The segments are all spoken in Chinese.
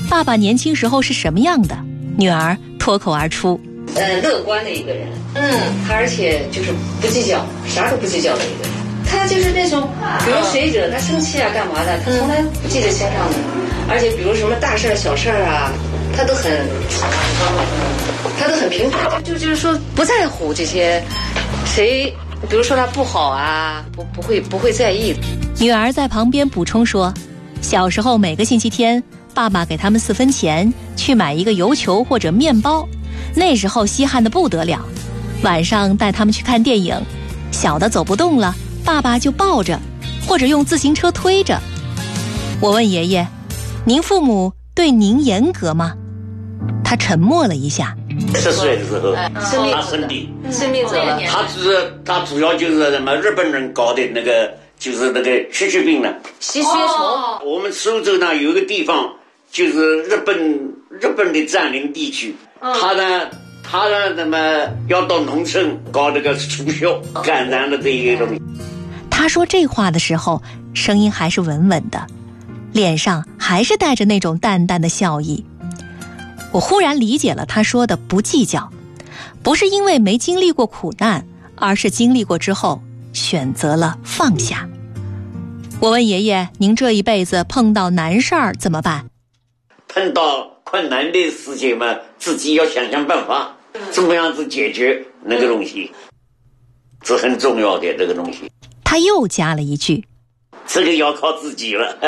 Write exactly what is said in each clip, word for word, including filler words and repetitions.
爸爸年轻时候是什么样的，女儿脱口而出。 呃，乐观的一个人，嗯，他而且就是不计较，啥都不计较的一个人。他就是那种，比如谁惹他生气啊，干嘛的，他从来不记在心上的。而且比如什么大事小事啊，他都很，他都很平凡，就就是说不在乎这些，谁比如说他不好啊，不不会不会在意。 女儿在旁边补充说，小时候每个星期天，爸爸给他们四分钱去买一个油球或者面包，那时候稀罕的不得了。晚上带他们去看电影，小的走不动了，爸爸就抱着，或者用自行车推着。我问爷爷，您父母对您严格吗？他沉默了一下。 十岁的时候， 生病他生病， 生病走了。 他是他主要就是什么日本人搞的那个，就是那个血血病了。 吸血虫。 我们苏州呢有一个地方，就是日本日本的占领地区，他呢他呢那么要到农村搞这个除血感染的这一个东西。 他说这话的时候，声音还是稳稳的，脸上还是带着那种淡淡的笑意。我忽然理解了他说的不计较，不是因为没经历过苦难，而是经历过之后选择了放下。我问爷爷，您这一辈子碰到难事儿怎么办？ 碰到困难的事情嘛，自己要想想办法，怎么样子解决那个东西，这很重要的这个东西。 他又加了一句， 这个要靠自己了。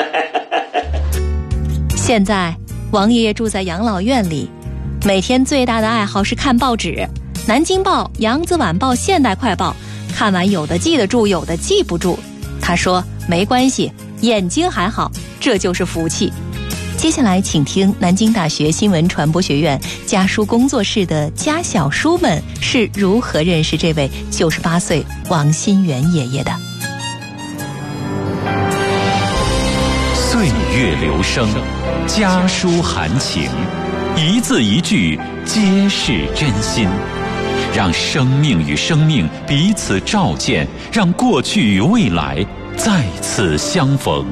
现在王爷爷住在养老院里，每天最大的爱好是看报纸，南京报、扬子晚报、现代快报，看完有的记得住，有的记不住。他说没关系，眼睛还好，这就是福气。接下来请听南京大学新闻传播学院家书工作室的家小书们是如何认识这位九十八岁王新元爷爷的。 岁月流声，家书含情，一字一句皆是真心，让生命与生命彼此照见，让过去与未来再次相逢。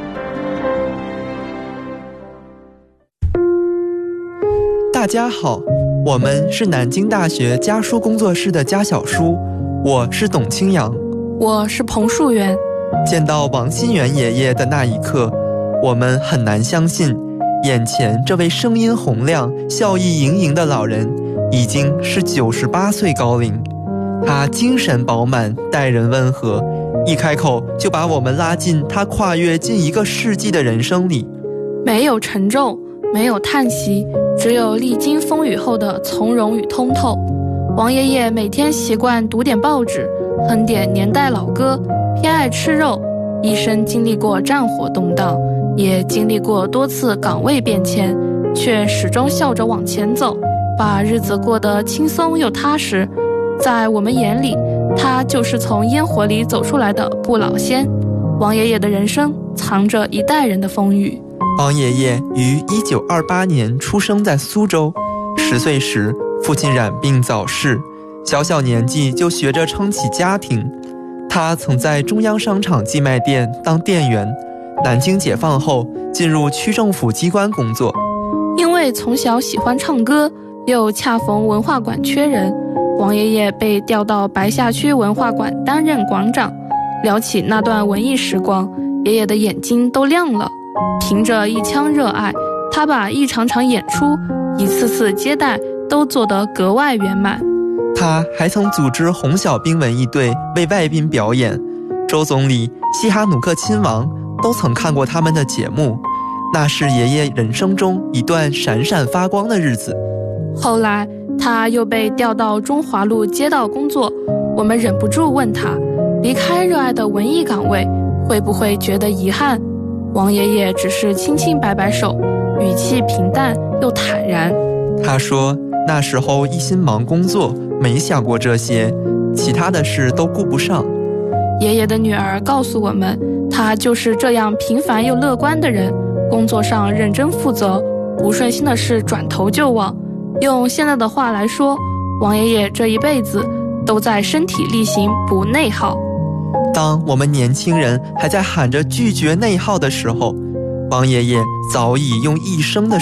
大家好，我们是南京大学家书工作室的家小书，我是董清扬， 我是彭树元。 见到王新元爷爷的那一刻，我们很难相信，眼前这位声音洪亮、笑意盈盈的老人，已经是九十八岁高龄。他精神饱满，待人温和，一开口就把我们拉进他跨越近一个世纪的人生里。 没有沉重，没有叹息，只有历经风雨后的从容与通透。王爷爷每天习惯读点报纸，哼点年代老歌，偏爱吃肉，一生经历过战火动荡，也经历过多次岗位变迁，却始终笑着往前走，把日子过得轻松又踏实。在我们眼里，他就是从烟火里走出来的不老仙。王爷爷的人生藏着一代人的风雨。 王爷爷于一九二八年出生在苏州，十岁时父亲染病早逝，小小年纪就学着撑起家庭。他曾在中央商场寄卖店当店员，南京解放后进入区政府机关工作。 因为从小喜欢唱歌，又恰逢文化馆缺人，王爷爷被调到白下区文化馆担任馆长。聊起那段文艺时光，爷爷的眼睛都亮了。凭着一腔热爱，他把一场场演出、一次次接待都做得格外圆满。 他还曾组织红小兵文艺队为外宾表演，周总理、西哈努克亲王都曾看过他们的节目，那是爷爷人生中一段闪闪发光的日子。 后来他又被调到中华路街道工作，我们忍不住问他，离开热爱的文艺岗位，会不会觉得遗憾？王爷爷只是轻轻摆摆手，语气平淡又坦然。 他说那时候一心忙工作，没想过这些，其他的事都顾不上。 爷爷的女儿告诉我们，他就是这样平凡又乐观的人，工作上认真负责，不顺心的事转头就忘。用现在的话来说，王爷爷这一辈子都在身体力行补内耗。 当我们年轻人还在喊着拒绝内耗的时候，王爷爷早已用一生的